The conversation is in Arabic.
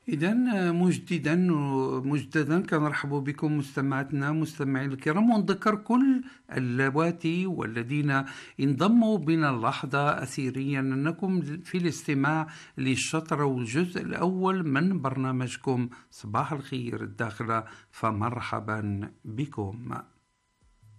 إذا مجددا كنرحب بكم مستمعاتنا مستمعي الكرام، ونذكر كل اللواتي والذين انضموا بنا اللحظة أسيريا أنكم في الاستماع للشطر والجزء الأول من برنامجكم صباح الخير الداخلة، فمرحبا بكم.